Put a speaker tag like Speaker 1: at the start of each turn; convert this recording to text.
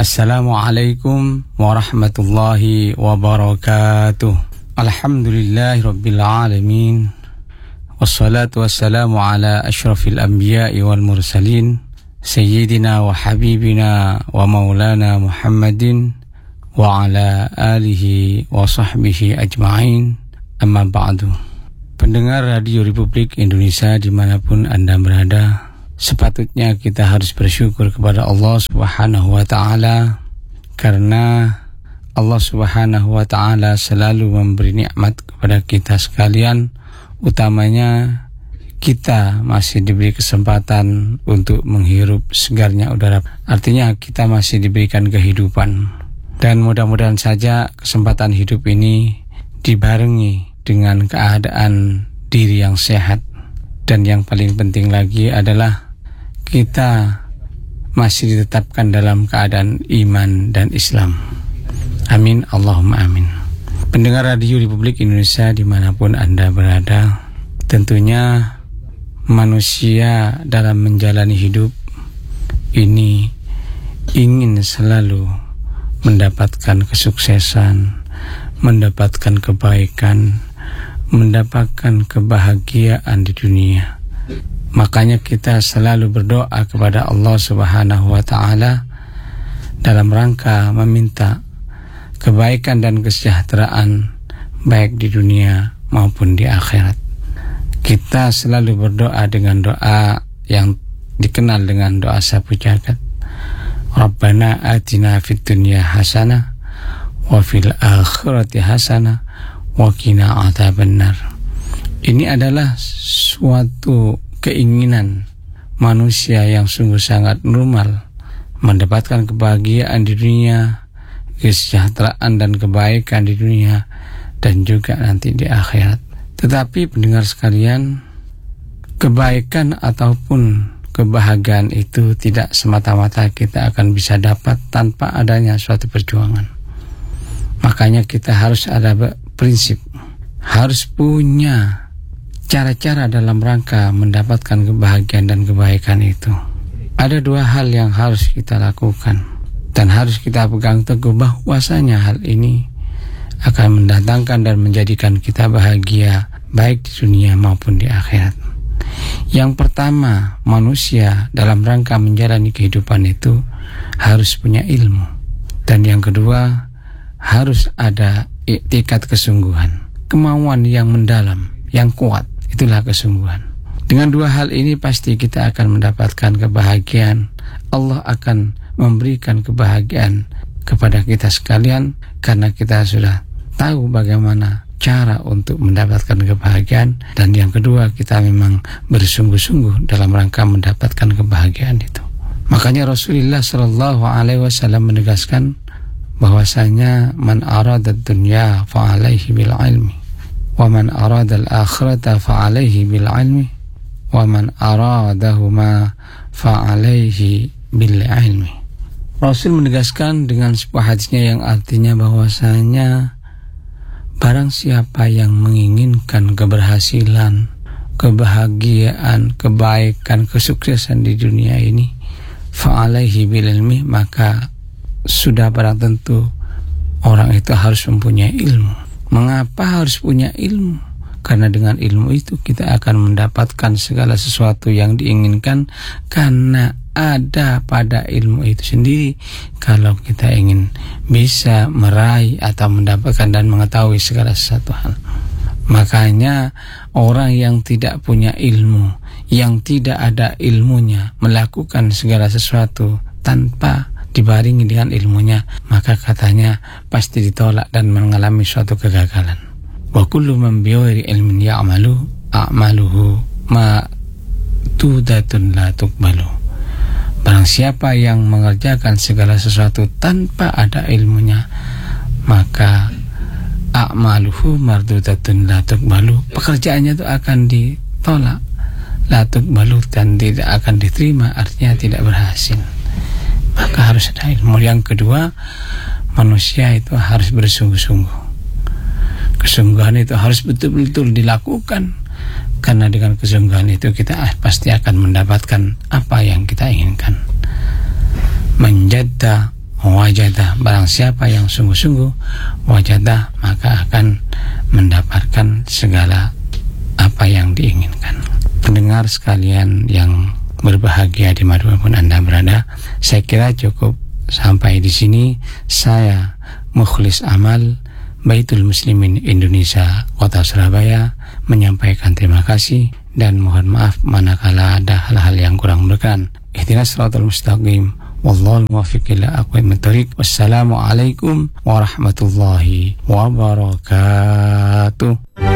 Speaker 1: Assalamualaikum warahmatullahi wabarakatuh. Alhamdulillahi rabbil alamin. Wassalatu wassalamu ala asyrafil anbiya'i wal mursalin, Sayyidina wa habibina wa maulana Muhammadin wa ala alihi wa sahbihi ajma'in. Amma ba'du. Pendengar Radio Republik Indonesia dimanapun Anda berada, sepatutnya kita harus bersyukur kepada Allah Subhanahu wa ta'ala, karena Allah Subhanahu wa ta'ala selalu memberi nikmat kepada kita sekalian, utamanya kita masih diberi kesempatan untuk menghirup segarnya udara. Artinya kita masih diberikan kehidupan, dan mudah-mudahan saja kesempatan hidup ini dibarengi dengan keadaan diri yang sehat, dan yang paling penting lagi adalah kita masih ditetapkan dalam keadaan iman dan Islam. Amin, Allahumma amin. Pendengar Radio Republik Indonesia dimanapun Anda berada, tentunya manusia dalam menjalani hidup ini ingin selalu mendapatkan kesuksesan, mendapatkan kebaikan, mendapatkan kebahagiaan di dunia. Makanya kita selalu berdoa kepada Allah Subhanahu wa ta'ala dalam rangka meminta kebaikan dan kesejahteraan baik di dunia maupun di akhirat. Kita selalu berdoa dengan doa yang dikenal dengan doa sapu jagat. Rabbana atina fid dunya hasanah wa fil akhirati hasanah wa qina adzabannar. Ini adalah suatu keinginan manusia yang sungguh sangat normal, mendapatkan kebahagiaan di dunia, kesejahteraan dan kebaikan di dunia, dan juga nanti di akhirat. Tetapi pendengar sekalian, kebaikan ataupun kebahagiaan itu tidak semata-mata kita akan bisa dapat tanpa adanya suatu perjuangan. Makanya kita harus ada prinsip, harus punya cara-cara dalam rangka mendapatkan kebahagiaan dan kebaikan itu. Ada dua hal yang harus kita lakukan dan harus kita pegang teguh, bahwasanya hal ini akan mendatangkan dan menjadikan kita bahagia baik di dunia maupun di akhirat. Yang pertama, manusia dalam rangka menjalani kehidupan itu harus punya ilmu. Dan yang kedua, harus ada iktikad kesungguhan, kemauan yang mendalam, yang kuat. Itulah kesungguhan. Dengan dua hal ini pasti kita akan mendapatkan kebahagiaan. Allah akan memberikan kebahagiaan kepada kita sekalian, karena kita sudah tahu bagaimana cara untuk mendapatkan kebahagiaan. Dan yang kedua, kita memang bersungguh-sungguh dalam rangka mendapatkan kebahagiaan itu. Makanya Rasulullah SAW menegaskan bahwasanya man arada dunya fa alaihi bil ilmi, wa man arada al-akhirata fa alaihi bil ilmi, wa man aradahuma fa alaihi bil ilmi. Rasul menegaskan dengan sebuah hadisnya yang artinya bahwasanya barang siapa yang menginginkan keberhasilan, kebahagiaan, kebaikan, kesuksesan di dunia ini, fa alaihi bil ilmi, maka sudah barang tentu orang itu harus mempunyai ilmu. Mengapa harus punya ilmu? Karena dengan ilmu itu kita akan mendapatkan segala sesuatu yang diinginkan, karena ada pada ilmu itu sendiri kalau kita ingin bisa meraih atau mendapatkan dan mengetahui segala sesuatu hal. Makanya orang yang tidak punya ilmu, yang tidak ada ilmunya, melakukan segala sesuatu tanpa dibaringi dengan ilmunya, maka katanya pasti ditolak dan mengalami suatu kegagalan. Wa kullu man biwari ilmin ya'malu a'maluhu ma tudatun la tuqbalu. Barang siapa yang mengerjakan segala sesuatu tanpa ada ilmunya, maka a'maluhu mardudatun la tuqbalu, pekerjaannya itu akan ditolak, la tuqbalu, dan tidak akan diterima, artinya tidak berhasil. Maka harus ada ilmu. Yang kedua, manusia itu harus bersungguh-sungguh. Kesungguhan itu harus betul-betul dilakukan, karena dengan kesungguhan itu kita pasti akan mendapatkan apa yang kita inginkan. Man jadda wajadah, barang siapa yang sungguh-sungguh, wajadah, maka akan mendapatkan segala apa yang diinginkan. Pendengar sekalian yang berbahagia dimanapun Anda berada, saya kira cukup sampai di sini. Saya Mukhlis Amal, Baitul Muslimin Indonesia, Kota Surabaya, menyampaikan terima kasih dan mohon maaf manakala ada hal-hal yang kurang berkenan. Ihdinas siratal mustaqim, wallahul muwaffiq ila aqwamit thoriq. Wassalamualaikum warahmatullahi wabarakatuh.